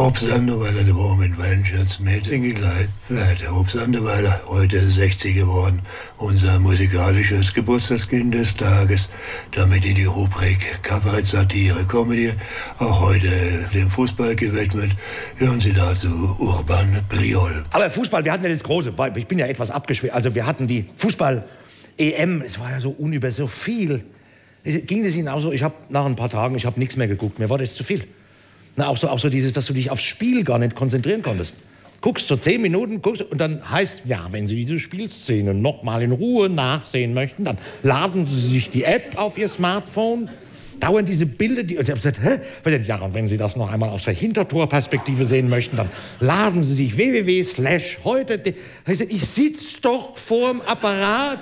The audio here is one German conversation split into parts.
Rob Sandowaller, der Woman Ventures mit Single-Light That. Rob Sandowaller, heute 60 geworden, unser musikalisches Geburtstagskind des Tages, damit in die Rubrik Kabarett, Satire, Comedy, auch heute dem Fußball gewidmet. Hören Sie dazu Urban Priol. Aber Fußball, wir hatten ja das Große, ich bin ja etwas abgeschwächt, also wir hatten die Fußball-EM, es war ja so viel. Ging das Ihnen auch so? Ich habe nach ein paar Tagen, ich habe nichts mehr geguckt, mir war das zu viel. Na, auch so dieses, dass du dich aufs Spiel gar nicht konzentrieren konntest. Guckst so 10 Minuten, guckst und dann heißt, ja, wenn Sie diese Spielszene noch mal in Ruhe nachsehen möchten, dann laden Sie sich die App auf Ihr Smartphone, dauern diese Bilder, und ich habe gesagt, hä? Ja, und wenn Sie das noch einmal aus der Hintertorperspektive sehen möchten, dann laden Sie sich www.heute. Ich sitze doch vorm Apparat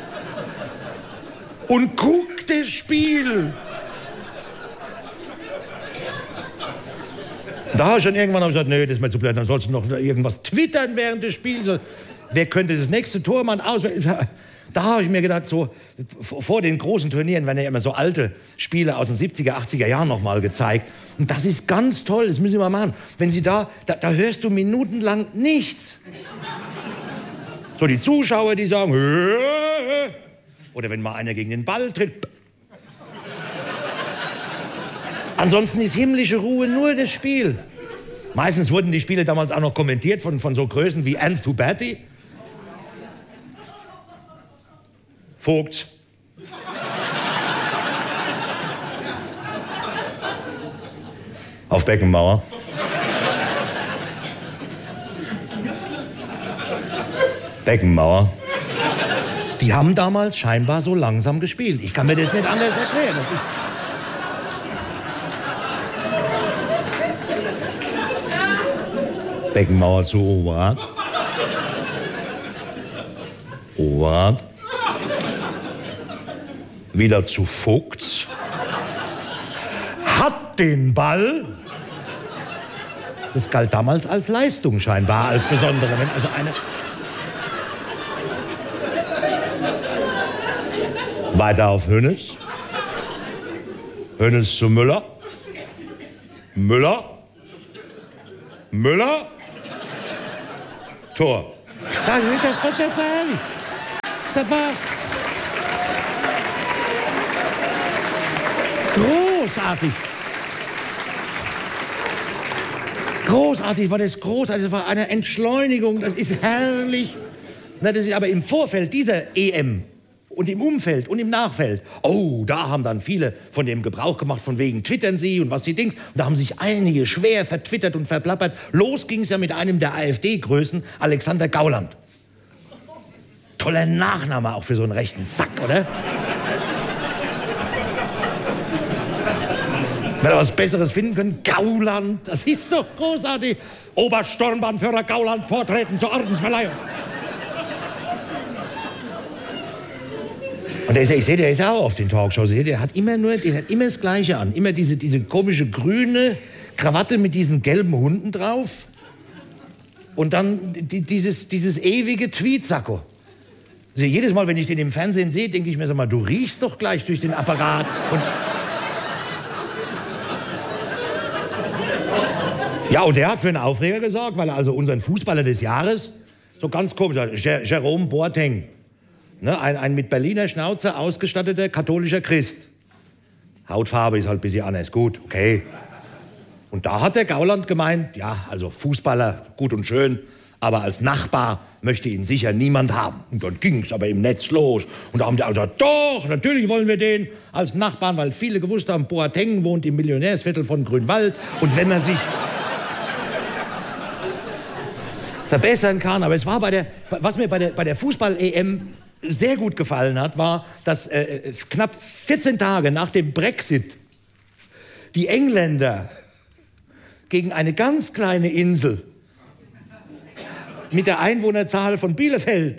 und guck das Spiel. Da habe ich schon irgendwann gesagt, nee, das ist mir zu blöd, dann sollst du noch irgendwas twittern während des Spiels. Wer könnte das nächste Tormann auswählen? Da habe ich mir gedacht, so vor den großen Turnieren werden ja immer so alte Spiele aus den 70er, 80er Jahren noch mal gezeigt. Und das ist ganz toll, das müssen Sie mal machen. Wenn Sie da hörst du minutenlang nichts. So die Zuschauer, die sagen, oder wenn mal einer gegen den Ball tritt. Ansonsten ist himmlische Ruhe nur das Spiel. Meistens wurden die Spiele damals auch noch kommentiert von so Größen wie Ernst Huberti. Vogt. Auf Beckenbauer. Beckenbauer. Die haben damals scheinbar so langsam gespielt. Ich kann mir das nicht anders erklären. Beckenbauer zu Overath. Overath. Wieder zu Vogts. Hat den Ball. Das galt damals als Leistung scheinbar, als besondere. Wenn also eine weiter auf Hönes. Hönes zu Müller. Müller. Müller. Tor. Das war großartig. Großartig war das, großartig. Das war eine Entschleunigung. Das ist herrlich. Na, das ist aber im Vorfeld dieser EM und im Umfeld und im Nachfeld. Oh, da haben dann viele von dem Gebrauch gemacht, von wegen twittern sie und was sie Dings. Und da haben sich einige schwer vertwittert und verplappert. Los ging es ja mit einem der AfD-Größen, Alexander Gauland. Toller Nachname auch für so einen rechten Sack, oder? Wenn wir was Besseres finden können, Gauland, das ist doch großartig. Obersturmbannführer Gauland vortreten zur Ordensverleihung. Und ich sehe, der ist auch auf den Talkshows. Der hat immer das Gleiche an. Immer diese komische grüne Krawatte mit diesen gelben Hunden drauf. Und dann dieses ewige Tweetsacko. Also jedes Mal, wenn ich den im Fernsehen sehe, denke ich mir, sag mal, du riechst doch gleich durch den Apparat. Und der hat für einen Aufreger gesorgt, weil er also unseren Fußballer des Jahres so ganz komisch hat. Jerome Boateng. Ne, ein mit Berliner Schnauze ausgestatteter katholischer Christ. Hautfarbe ist halt ein bisschen anders, gut, okay. Und da hat der Gauland gemeint, ja, also Fußballer, gut und schön, aber als Nachbar möchte ihn sicher niemand haben. Und dann ging es aber im Netz los. Und da haben die alle gesagt, doch, natürlich wollen wir den als Nachbarn, weil viele gewusst haben, Boateng wohnt im Millionärsviertel von Grünwald. Und wenn man sich verbessern kann, aber es war was mir bei der Fußball-EM sehr gut gefallen hat, war, dass knapp 14 Tage nach dem Brexit die Engländer gegen eine ganz kleine Insel mit der Einwohnerzahl von Bielefeld,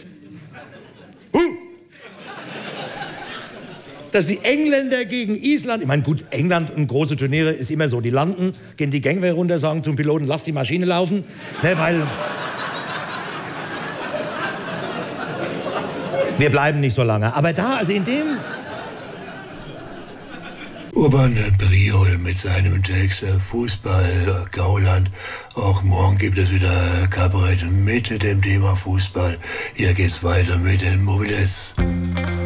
dass die Engländer gegen Island, ich meine gut, England und große Turniere ist immer so, die landen, gehen die Gangway runter, sagen zum Piloten, lass die Maschine laufen, ne, weil wir bleiben nicht so lange. Aber da, also in dem Urban Priol mit seinem Text Fußball, Gauland. Auch morgen gibt es wieder Kabarett mit dem Thema Fußball. Hier geht's weiter mit den Mobiles.